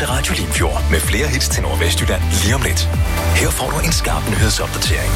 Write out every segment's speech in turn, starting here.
til Radio Limfjord med flere hits til Nordvestjylland lige om lidt. Her får du en skarp nyhedsopdatering.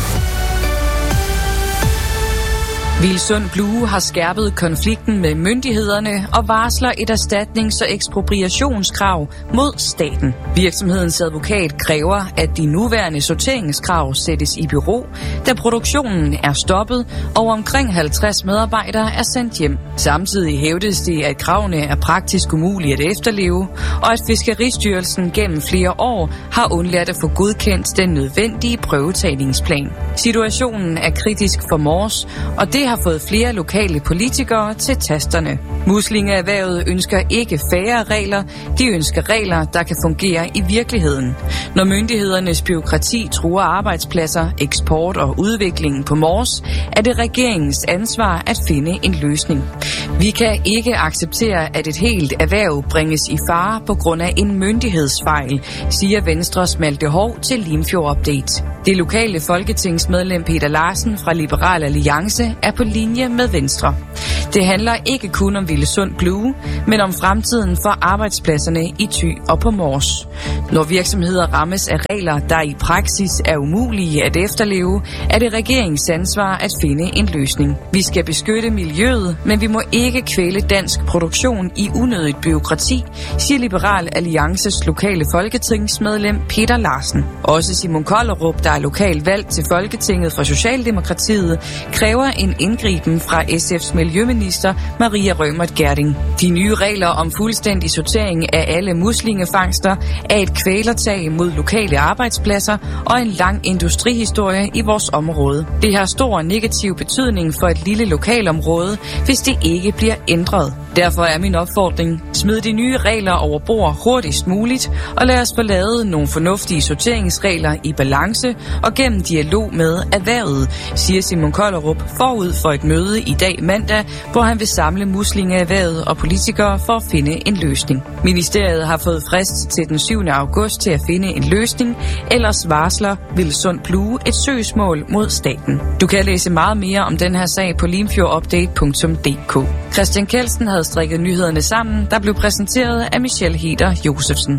Vilsund Blue har skærpet konflikten med myndighederne og varsler et erstatnings- og ekspropriationskrav mod staten. Virksomhedens advokat kræver, at de nuværende sorteringskrav sættes i bero, da produktionen er stoppet og omkring 50 medarbejdere er sendt hjem. Samtidig hævdes det, at kravene er praktisk umulige at efterleve, og at Fiskeristyrelsen gennem flere år har undladt at få godkendt den nødvendige prøvetagningsplan. Situationen er kritisk for Mors, og det har fået flere lokale politikere til tasterne. Muslingeerhvervet ønsker ikke færre regler, de ønsker regler, der kan fungere i virkeligheden. Når myndighedernes bureaukrati truer arbejdspladser, eksport og udviklingen på Mors, er det regeringens ansvar at finde en løsning. Vi kan ikke acceptere, at et helt erhverv bringes i fare på grund af en myndighedsfejl, siger Venstres Malte Hov til Limfjord Update. Det lokale folketingsmedlem Peter Larsen fra Liberal Alliance er på linje med Venstre. Det handler ikke kun om Vilsund Blue, men om fremtiden for arbejdspladserne i Thy og på Mors. Når virksomheder rammes af regler, der i praksis er umulige at efterleve, er det regeringens ansvar at finde en løsning. Vi skal beskytte miljøet, men vi må ikke kvæle dansk produktion i unødigt bureaukrati, siger Liberal Alliances lokale folketingsmedlem Peter Larsen. Også Simon Kollerup, der er lokalt valgt til Folketinget for Socialdemokratiet, kræver en indgriben fra SF's miljøminister Maria Reumert Gjerding. De nye regler om fuldstændig sortering af alle muslingefangster er et kvælertag mod lokale arbejdspladser og en lang industrihistorie i vores område. Det har stor negativ betydning for et lille lokalområde, hvis det ikke bliver ændret. Derfor er min opfordring: smid de nye regler over bord hurtigst muligt, og lad os få lavet nogle fornuftige sorteringsregler i balance og gennem dialog med erhvervet, siger Simon Kollerup forud for et møde i dag mandag, hvor han vil samle muslingeerhvervet og politikere for at finde en løsning. Ministeriet har fået frist til den 7. august til at finde en løsning, ellers varsler Vilsund Blue et søgsmål mod staten. Du kan læse meget mere om den her sag på limfjordupdate.dk. Christian Kelsen havde strikket nyhederne sammen, der blev præsenteret af Michelle Heder Josefsen.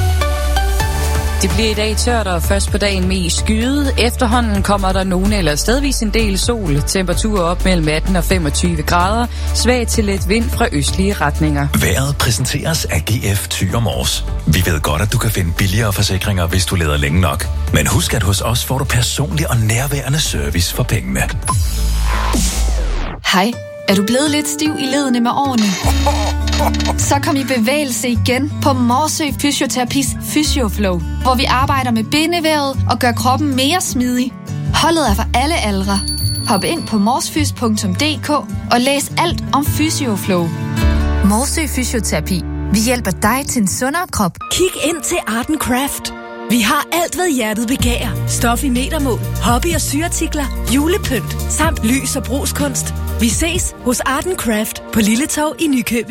Det bliver i dag tørt og først på dagen mest skyet. Efterhånden kommer der nogen eller stedvis en del sol. Temperaturer op mellem 18 og 25 grader. Svag til let vind fra østlige retninger. Vejret præsenteres af GF Thy og Mors. Vi ved godt, at du kan finde billigere forsikringer, hvis du leder længe nok. Men husk, at hos os får du personlig og nærværende service for pengene. Hej. Er du blevet lidt stiv i ledene med årene? Så kom i bevægelse igen på Morsø Fysioterapis Fysioflow, hvor vi arbejder med bindevævet og gør kroppen mere smidig. Holdet er for alle aldre. Hop ind på morsfys.dk og læs alt om Fysioflow. Morsø Fysioterapi. Vi hjælper dig til en sundere krop. Kig ind til Art & Craft. Vi har alt, hvad hjertet begærer. Stof i metermål, hobby- og syartikler, julepynt, samt lys- og brugskunst. Vi ses hos Art & Craft på Lille Torv i Nykøbing.